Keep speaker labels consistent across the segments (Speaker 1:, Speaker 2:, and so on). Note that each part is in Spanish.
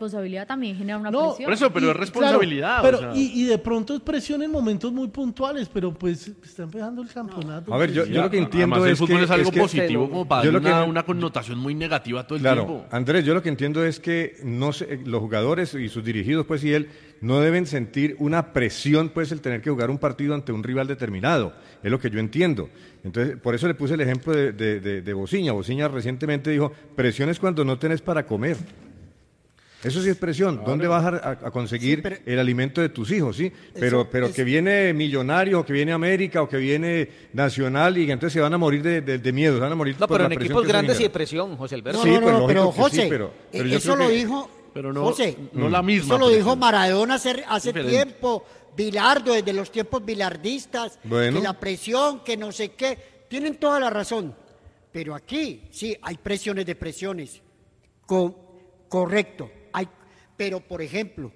Speaker 1: responsabilidad también genera una
Speaker 2: No,
Speaker 1: presión.
Speaker 3: Por eso, pero es responsabilidad.
Speaker 2: Claro,
Speaker 3: o
Speaker 2: pero,
Speaker 3: sea.
Speaker 2: y de pronto es presión en momentos muy puntuales, pero pues está empezando el campeonato.
Speaker 4: A ver, yo lo que entiendo
Speaker 3: Además, el
Speaker 4: es
Speaker 3: fútbol
Speaker 4: que
Speaker 3: es algo
Speaker 4: es que
Speaker 3: positivo, como para
Speaker 4: yo
Speaker 3: darle
Speaker 4: lo que-
Speaker 3: una connotación muy negativa todo el
Speaker 4: Claro,
Speaker 3: tiempo.
Speaker 4: Andrés, yo lo que entiendo es que los jugadores y sus dirigidos, pues, y él, no deben sentir una presión, pues, el tener que jugar un partido ante un rival determinado. Es lo que yo entiendo. Entonces, por eso le puse el ejemplo de Bociña. Bociña recientemente dijo, presión es cuando no tenés para comer. Eso sí es presión. ¿Dónde vas a conseguir el alimento de tus hijos? ¿Sí? Pero que viene Millonario, o que viene América, o que viene Nacional, y entonces se van a morir de miedo, se van a morir
Speaker 5: No,
Speaker 4: por
Speaker 5: pero
Speaker 4: la
Speaker 5: en
Speaker 4: presión
Speaker 5: equipos
Speaker 4: que eso
Speaker 5: grandes y de
Speaker 4: genera.
Speaker 5: presión, José Alberto.
Speaker 4: Sí, pues, lógico
Speaker 6: pero
Speaker 4: que
Speaker 6: José,
Speaker 4: sí, pero yo
Speaker 6: eso
Speaker 4: creo
Speaker 6: lo
Speaker 4: que-
Speaker 6: dijo
Speaker 3: Pero no,
Speaker 6: José.
Speaker 3: no la misma.
Speaker 6: Eso lo dijo
Speaker 3: presión.
Speaker 6: Maradona hace
Speaker 4: Diferente.
Speaker 6: tiempo, Bilardo, desde los tiempos bilardistas,
Speaker 4: Bueno.
Speaker 6: que la presión, que no sé qué, tienen toda la razón. Pero aquí, sí, hay presiones de presiones, correcto. Pero, por ejemplo,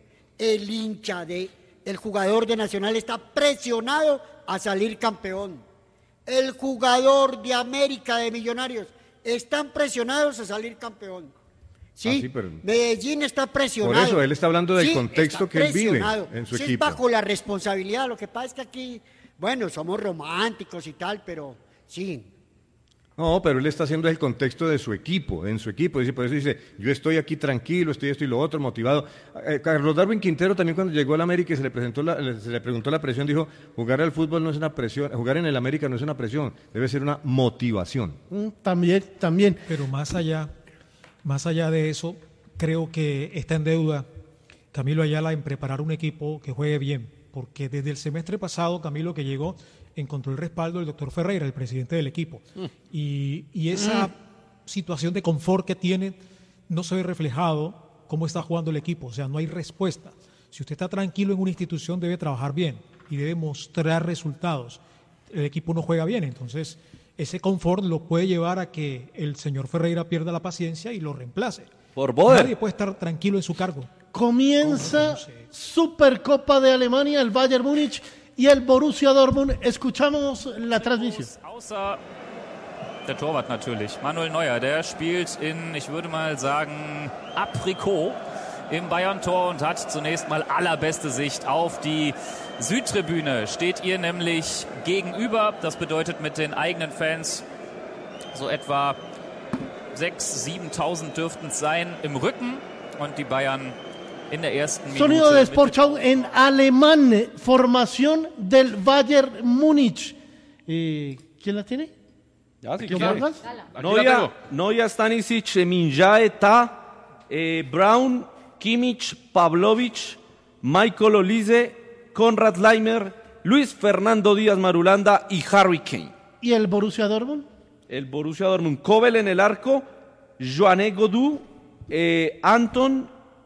Speaker 6: el jugador de Nacional está presionado a salir campeón. El jugador de América, de Millonarios, están presionados a salir campeón. ¿Sí?
Speaker 4: Sí, pero-
Speaker 6: Medellín está presionado.
Speaker 4: Por eso, él está hablando del
Speaker 6: Sí,
Speaker 4: contexto
Speaker 6: está
Speaker 4: que él vive
Speaker 6: presionado.
Speaker 4: en su
Speaker 6: Sí,
Speaker 4: equipo.
Speaker 6: es bajo la responsabilidad. Lo que pasa es que aquí, bueno, somos románticos y tal, pero sí.
Speaker 4: No, pero él está haciendo el contexto de su equipo, en su equipo. Por eso dice, yo estoy aquí tranquilo, estoy esto y lo otro, motivado. Carlos Darwin Quintero también cuando llegó al América y se le preguntó la presión, dijo, jugar al fútbol no es una presión, jugar en el América no es una presión, debe ser una motivación.
Speaker 2: También.
Speaker 7: Pero más allá de eso, creo que está en deuda Camilo Ayala en preparar un equipo que juegue bien, porque desde el semestre pasado, Camilo, que llegó, encontró el respaldo del doctor Ferreira, el presidente del equipo. Y esa situación de confort que tiene no se ve reflejado cómo está jugando el equipo, o sea, no hay respuesta. Si usted está tranquilo en una institución, debe trabajar bien y debe mostrar resultados. El equipo no juega bien, entonces ese confort lo puede llevar a que el señor Ferreira pierda la paciencia y lo reemplace.
Speaker 5: Por Boder.
Speaker 7: Nadie puede estar tranquilo en su cargo.
Speaker 2: Comienza Supercopa de Alemania, el Bayern Múnich y el Borussia Dortmund. Escuchamos la transmisión.
Speaker 8: Außer der Torwart natürlich, Manuel Neuer, der spielt in, ich würde mal sagen, Aprikot im Bayern-Tor und hat zunächst mal allerbeste Sicht auf die Südtribüne. Steht ihr nämlich gegenüber, das bedeutet mit den eigenen Fans so etwa 6.000, 7.000 dürften es sein im Rücken und die Bayern in der ersten Minute.
Speaker 2: Sonido de Sportschau en alemán, formación del Bayern Múnich. ¿Quién la tiene?
Speaker 9: Ya, si
Speaker 2: ¿Quién
Speaker 9: quiere.
Speaker 2: Vargas?
Speaker 9: Noia, Stanisic, Minjae, Ta, Brown, Kimmich, Pavlovic, Michael Olise, Konrad Leimer, Luis Fernando Díaz Marulanda y Harry Kane.
Speaker 2: ¿Y el Borussia Dortmund?
Speaker 9: El Borussia Dortmund, Kobel en el arco, Joané Godú, Anton,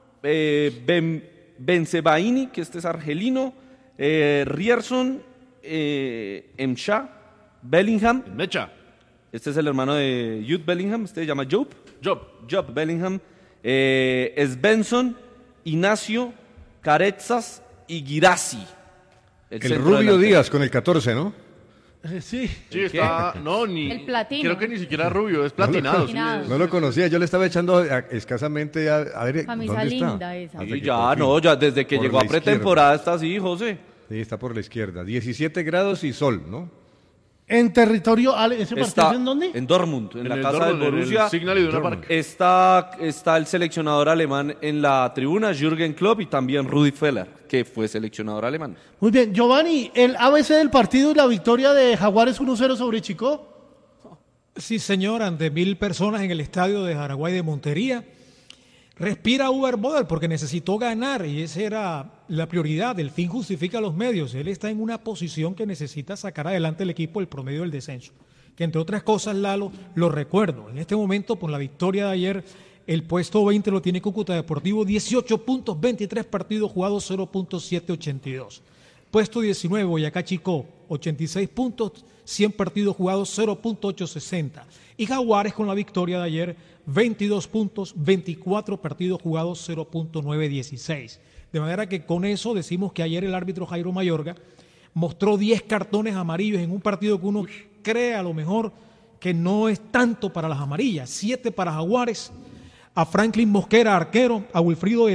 Speaker 9: Benzebaini, que este es argelino, Rierson, Emcha, Bellingham.
Speaker 3: Mecha.
Speaker 9: Este es el hermano de Jude Bellingham, este se llama Job Bellingham, Svensson, Ignacio, Carezas y Girassi.
Speaker 4: El
Speaker 9: centro
Speaker 4: Rubio
Speaker 9: delantero.
Speaker 4: Díaz con el 14, ¿no?
Speaker 2: Sí.
Speaker 3: Sí, está. No, ni.
Speaker 1: El platino.
Speaker 3: Creo que ni siquiera rubio, es platinado.
Speaker 4: No lo conocía, yo le estaba echando escasamente a ver
Speaker 1: Camisa
Speaker 4: dónde está.
Speaker 1: linda esa.
Speaker 4: Hasta
Speaker 9: Y
Speaker 4: que
Speaker 9: ya,
Speaker 4: por fin,
Speaker 9: no, ya desde que
Speaker 4: por
Speaker 9: llegó
Speaker 4: la
Speaker 9: a pretemporada está así, José.
Speaker 4: Sí, está por la izquierda. 17 grados y sol, ¿no?
Speaker 2: En territorio, ¿ese partido
Speaker 9: Está
Speaker 2: es en dónde?
Speaker 9: en Dortmund, en la
Speaker 3: el
Speaker 9: casa
Speaker 3: Dortmund,
Speaker 9: del
Speaker 3: en el
Speaker 9: Borussia.
Speaker 3: Signal Iduna Park.
Speaker 9: Está el seleccionador alemán en la tribuna, Jürgen Klopp, y también Rudi Feller, que fue seleccionador alemán.
Speaker 2: Muy bien, Giovanni, el ABC del partido y la victoria de Jaguares 1-0 sobre Chico.
Speaker 7: Sí, señor, ante 1.000 personas en el estadio de Jaraguay de Montería. Respira Uber Boder porque necesitó ganar y esa era la prioridad. El fin justifica los medios. Él está en una posición que necesita sacar adelante el equipo el promedio del descenso. Que entre otras cosas, Lalo, lo recuerdo. En este momento, por la victoria de ayer, el puesto 20 lo tiene Cúcuta Deportivo, 18 puntos, 23 partidos jugados, 0.782. Puesto 19, Boyacá Chicó, 86 puntos, 100 partidos jugados, 0.860. Y Jaguares con la victoria de ayer, 22 puntos, 24 partidos jugados, 0.916. De manera que con eso decimos que ayer el árbitro Jairo Mayorga mostró 10 cartones amarillos en un partido que uno cree a lo mejor que no es tanto para las amarillas. 7 para Jaguares, a Franklin Mosquera, arquero, a Wilfrido